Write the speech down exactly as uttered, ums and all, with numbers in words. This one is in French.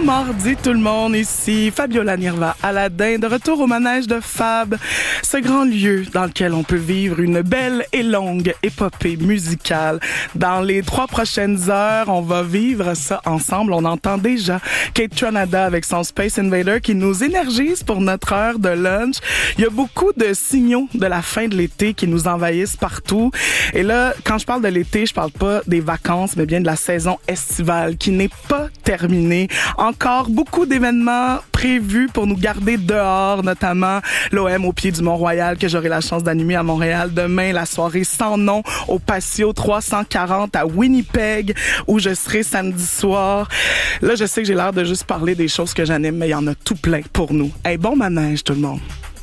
mardi tout le monde, ici Fabiola Nirva Aladin, de retour au manège de Fab, ce grand lieu dans lequel on peut vivre une belle et longue épopée musicale. Dans les trois prochaines heures, on va vivre ça ensemble. On entend déjà Kate Ranada avec son Space Invader qui nous énergise pour notre heure de lunch. Il y a beaucoup de signaux de la fin de l'été qui nous envahissent partout. Et là, quand je parle de l'été, je parle pas des vacances, mais bien de la saison estivale qui n'est pas terminée. Encore beaucoup d'événements prévus pour nous garder dehors, notamment l'O M au pied du Mont-Royal que j'aurai la chance d'animer à Montréal demain, la soirée sans nom au Patio trois cent quarante à Winnipeg où je serai samedi soir. Là, je sais que j'ai l'air de juste parler des choses que j'anime, mais il y en a tout plein pour nous. Hey, bon manège tout le monde.